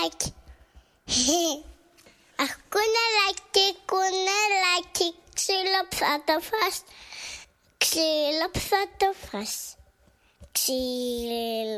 κουνελάκι. Αχ, κουνελάκι, κουνελάκι, ξύλο θα το φας. Ξύλο θα το φας. Ξύλο